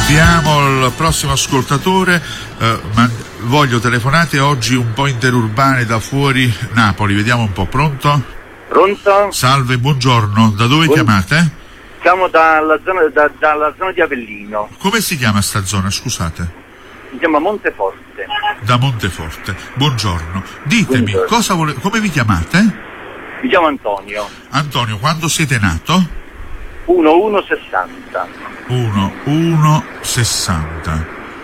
Diamo il prossimo ascoltatore, voglio telefonate oggi un po' interurbane da fuori Napoli, vediamo un po'. Pronto? Pronto? Salve, buongiorno, da dove chiamate? Siamo dalla zona di Avellino. Come si chiama sta zona, scusate? Si chiama Monteforte. Da Monteforte, buongiorno. Ditemi, Buongiorno. come vi chiamate? Mi chiamo Antonio. Antonio, quando siete nato? 1160. 1160.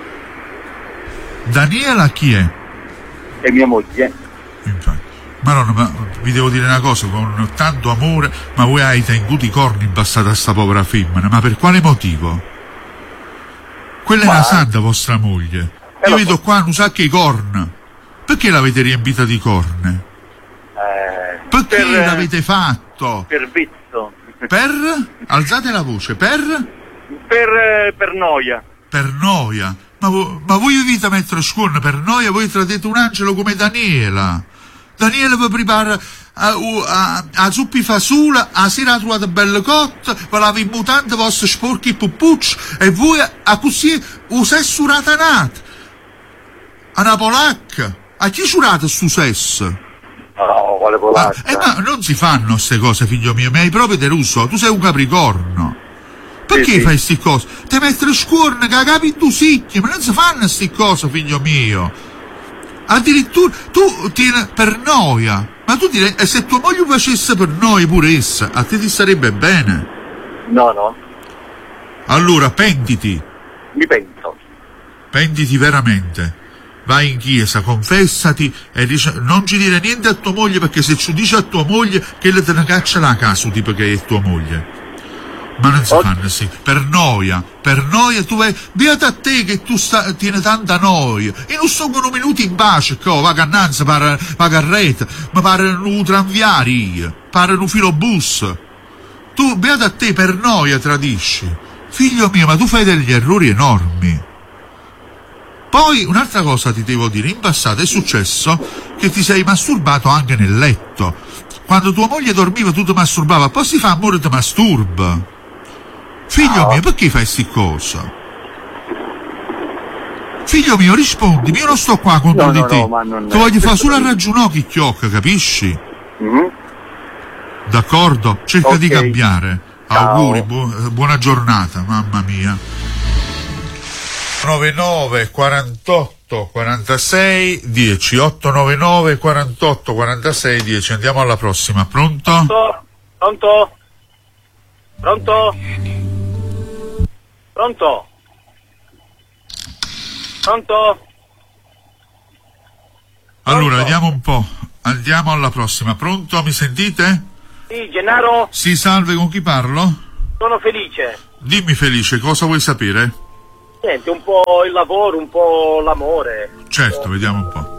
Daniela chi è? È mia moglie. Infatti. Madonna, ma vi devo dire una cosa, con tanto amore, ma voi avete tenguto i corni imbassati a sta povera femmina, ma per quale motivo? Quella è una santa vostra moglie. Io vedo qua un sacco di corna. Perché l'avete riempita di corne? Perché l'avete fatto? Per vizzo. Per? Alzate la voce, per noia. Per noia. Ma voi vivete a mettere scuola per noia, voi tradete un angelo come Daniela. Daniela vi prepara a zuppi fasula, a sera trovate belle cotte, vi lava in mutante vostri sporchi puppucci e voi a così sesso ratanate. A una polacca. A chi giurate stu sesso? No, quale polacca? Ma non si fanno queste cose, figlio mio, mi hai proprio deluso, tu sei un capricorno. Perché fai sti cose? Te mettere scuorne che capi tu sicchi, ma non si fanno sti cose, figlio mio. Addirittura tu tieni per noia, ma tu direi, e se tua moglie facesse per noia pure essa, a te ti starebbe bene? No. Allora pentiti. Mi pento. Pentiti veramente. Vai in chiesa, confessati e dice, non ci dire niente a tua moglie, perché se ci dici a tua moglie che le te ne caccia la casa, tipo che è tua moglie. Ma non si fanno sì, per noia tu vai, beata a te che tu tieni tanta noia, e non sono minuti in pace, va cannanza, va carretta, ma pare un tranviari, pare un filobus, tu beata a te per noia tradisci, figlio mio, ma tu fai degli errori enormi. Poi un'altra cosa ti devo dire, in passato è successo che ti sei masturbato anche nel letto, quando tua moglie dormiva tu ti masturbava, poi si fa amore ti masturba. Figlio mio, perché fai sti cose? Figlio mio, rispondimi, io non sto qua contro di te. Ti voglio fare solo a ragionare chi chiocca, capisci? D'accordo? Cerca di cambiare. Ciao. Auguri, buona giornata, mamma mia. 99 48 46 10 899 48 46 10. Andiamo alla prossima. Pronto? Allora, vediamo un po'. Andiamo alla prossima. Pronto? Mi sentite? Sì, Gennaro? Sì, salve, con chi parlo? Sono felice. Dimmi Felice, cosa vuoi sapere? Niente, un po' il lavoro, un po' l'amore. Certo, vediamo un po'.